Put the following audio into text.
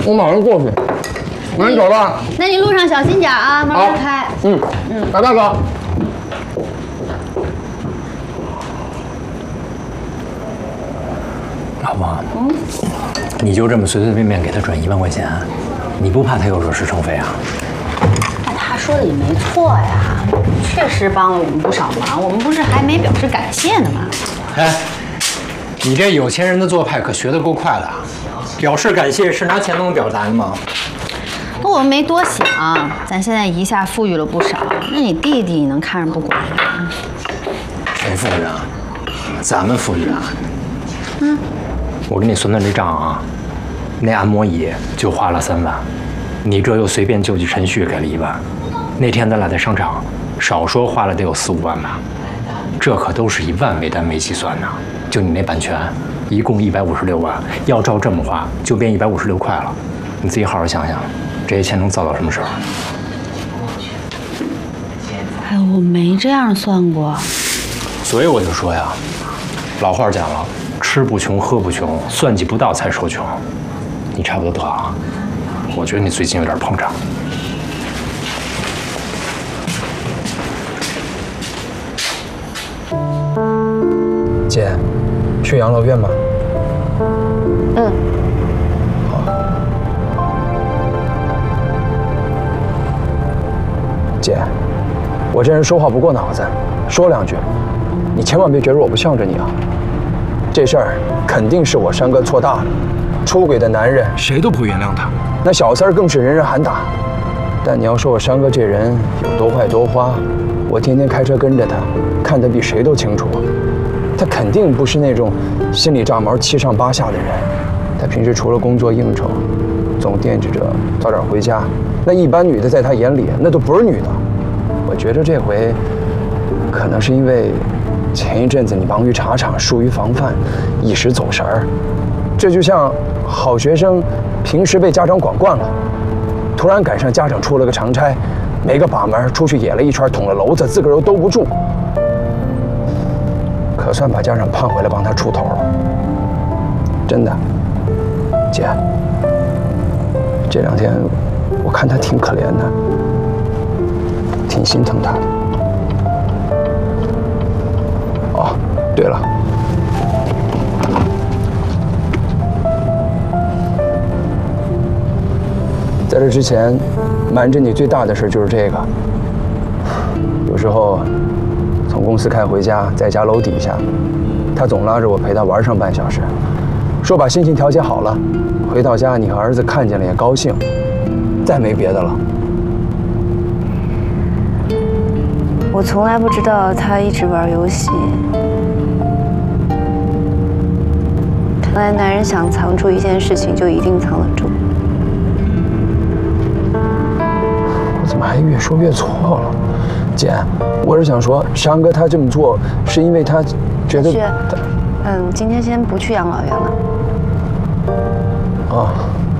我马上过去。那你走了。 那你路上小心点啊，慢慢开。 拜拜哥。 老婆，你就这么随随便便给他转1万块钱，你不怕他又惹是生非啊？ 那他说的也没错呀，确实帮了我们不少忙，我们不是还没表示感谢呢吗？ 哎，你这有钱人的做派可学得够快的，表示感谢是拿钱能表达的吗？ 我们没多想，咱现在一下富裕了不少，那你弟弟你能看着不管吗？ 谁富裕啊？咱们富裕啊。我给你算算这账啊，那按摩椅就花了3万，你这又随便救济陈旭给了1万，那天咱俩在商场，少说花了得有4、5万吧，这可都是以万为单位计算呢。就你那版权，一共156万，要照这么花，就变156块了。你自己好好想想，这些钱能造到什么时候？ 哎，我没这样算过。 所以我就说呀，老话讲了。吃不穷，喝不穷，算计不到才说穷。你差不多得啊，我觉得你最近有点膨胀。 姐，去养老院吧。好。姐，我这人说话不过脑子，说2句，你千万别觉得我不向着你啊。这事儿肯定是我山哥错大了，出轨的男人谁都不原谅他，那小三儿更是人人喊打。但你要说我山哥这人有多坏多花，我天天开车跟着他，看得比谁都清楚。他肯定不是那种心里炸毛7上8下的人，他平时除了工作应酬，总惦记着早点回家。那一般女的在他眼里那都不是女的。我觉着这回可能是因为前一阵子你忙于茶场，疏于防范，一时走神儿。这就像好学生平时被家长管惯了，突然赶上家长出了个长差，没个把门，出去野了一圈，捅了娄子，自个儿又兜不住，可算把家长盼回来帮他出头了。真的，姐，这2天我看他挺可怜的，挺心疼他的。哦，对了，在这之前，瞒着你最大的事就是这个。有时候从公司开回家，在家楼底下，他总拉着我陪他玩上半小时，说把心情调节好了，回到家你和儿子看见了也高兴，再没别的了。 我从来不知道他一直玩游戏。看来男人想藏住一件事情，就一定藏得住。 我怎么还越说越错了？姐，我是想说，山哥他这么做是因为他觉得…… 今天先不去养老院了。 啊。